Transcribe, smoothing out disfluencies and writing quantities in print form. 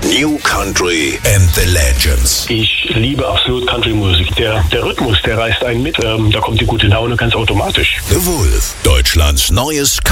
New Country and the Legends. Ich liebe absolut Country-Musik. Der Rhythmus, der reißt einen mit. Da kommt die gute Laune ganz automatisch. The Wolf, Deutschlands neues